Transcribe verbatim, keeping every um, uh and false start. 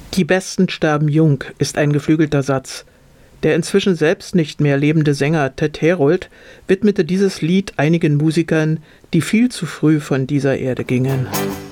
Die Besten sterben jung ist ein geflügelter Satz. Der inzwischen selbst nicht mehr lebende Sänger Ted Herold widmete dieses Lied einigen Musikern, die viel zu früh von dieser Erde gingen.